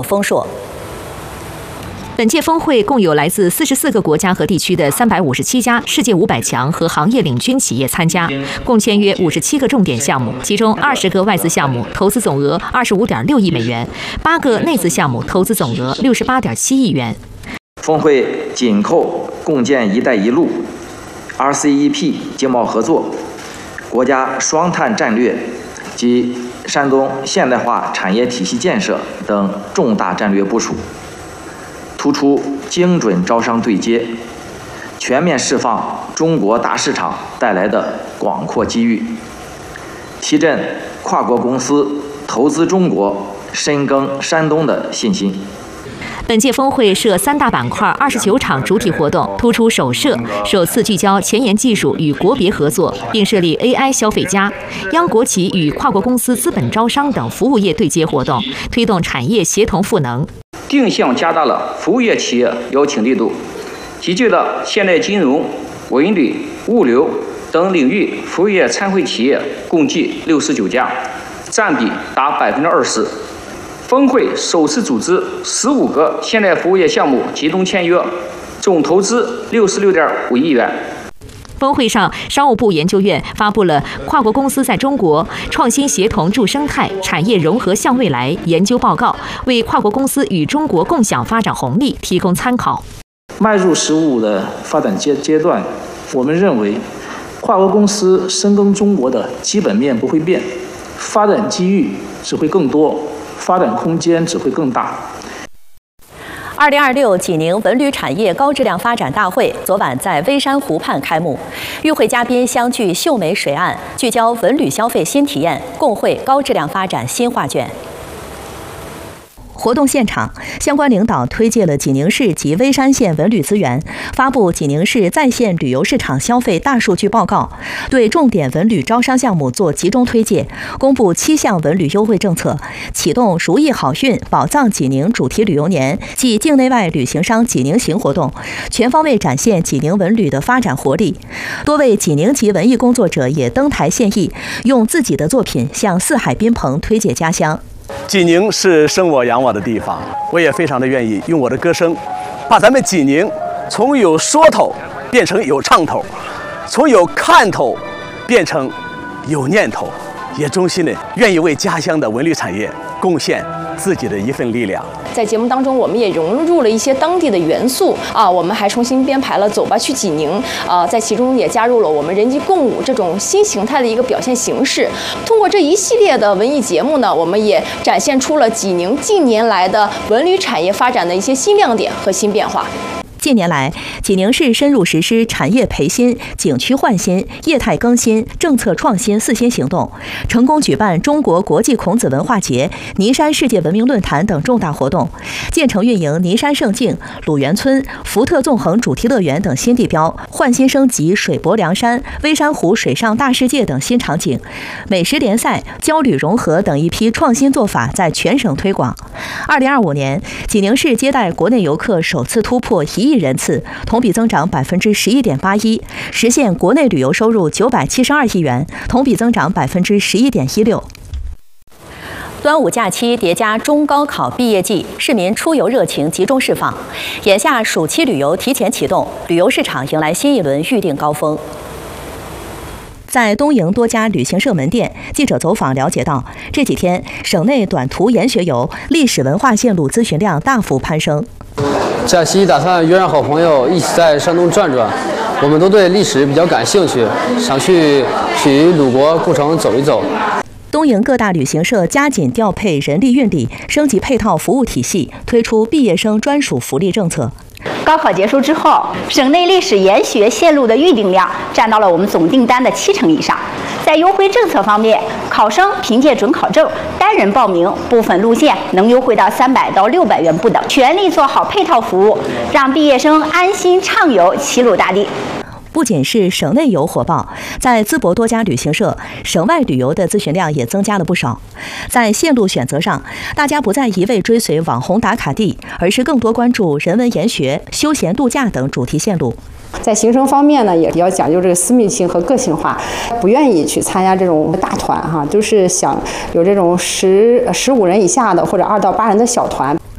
丰硕。 本届峰会共有来自44个国家和地区的357家世界500强和行业领军企业参加，共签约57个重点项目，其中20个外资项目投资总额25.6亿美元，8个内资项目投资总额68.7亿元。 峰会紧扣共建“一带一路”、RCEP 经贸合作、国家双碳战略及山东现代化产业体系建设等重大战略部署，突出精准招商对接，全面释放中国大市场带来的广阔机遇，提振跨国公司投资中国、深耕山东的信心。 本届峰会设3大板块，29场主体活动，突出首次聚焦前沿技术与国别合作，并设立 AI 消费加、央国企与跨国公司资本招商等服务业对接活动，推动产业协同赋能。 定向加大了服务业企业邀请力度，集聚了现代金融、文旅、物流等领域服务业参会企业共计69家，占比达20%。峰会首次组织15个现代服务业项目集中签约，总投资66.5亿元。 峰会上，商务部研究院发布了《跨国公司在中国创新协同助生态产业融合向未来》研究报告，为跨国公司与中国共享发展红利提供参考。 迈入15的发展阶段，我们认为，跨国公司深耕中国的基本面不会变，发展机遇只会更多，发展空间只会更大。 2026济宁文旅产业高质量发展大会昨晚在微山湖畔开幕，与会嘉宾相聚秀美水岸，聚焦文旅消费新体验，共绘高质量发展新画卷。活动现场，相关领导推介了济宁市及微山县文旅资源，发布济宁市在线旅游市场消费大数据报告，对重点文旅招商项目做集中推介，公布7项文旅优惠政策，启动如意好运宝藏济宁主题旅游年暨境内外旅行商济宁行活动，全方位展现济宁文旅的发展活力。多位济宁籍文艺工作者也登台献艺，用自己的作品向四海宾朋推介家乡。 济宁是生我养我的地方，我也非常的愿意用我的歌声，把咱们济宁从有说头变成有唱头，从有看头变成有念头，也衷心的愿意为家乡的文旅产业贡献自己的一份力量。 在节目当中，我们也融入了一些当地的元素啊，我们还重新编排了《走吧去济宁》在其中也加入了我们人机共舞这种新形态的一个表现形式。通过这一系列的文艺节目呢，我们也展现出了济宁近年来的文旅产业发展的一些新亮点和新变化。 近年来，济宁市深入实施产业培新、景区焕新、业态更新、政策创新4新行动，成功举办中国国际孔子文化节、尼山世界文明论坛等重大活动，建成运营尼山胜境、鲁园村、福特纵横主题乐园等新地标，焕新升级水泊梁山、微山湖水上大世界等新场景，美食联赛、交旅融合等一批创新做法在全省推广。2025年，济宁市接待国内游客首次突破1亿人次，同比增长11.81%，实现国内旅游收入972亿元，同比增长11.16%。端午假期叠加中高考毕业季，市民出游热情集中释放。眼下暑期旅游提前启动，旅游市场迎来新一轮预订高峰。在东营多家旅行社门店，记者走访了解到，这几天省内短途研学游、历史文化线路咨询量大幅攀升。 假期打算约上好朋友一起在山东转转，我们都对历史比较感兴趣，想去盱眙、鲁国故城走一走。 东营各大旅行社加紧调配人力运力，升级配套服务体系，推出毕业生专属福利政策。 高考结束之后，省内历史研学线路的预订量占到了我们总订单的70%以上。在优惠政策方面，考生凭借准考证单人报名，部分路线能优惠到300到600元不等，全力做好配套服务，让毕业生安心畅游齐鲁大地。 不仅是省内游火爆，在淄博多家旅行社，省外旅游的咨询量也增加了不少。在线路选择上，大家不再一味追随网红打卡地，而是更多关注人文研学、休闲度假等主题线路。 在行程方面呢，也比较讲究这个私密性和个性化，不愿意去参加这种大团哈，就是想有这种15人以下的或者2到8人的小团。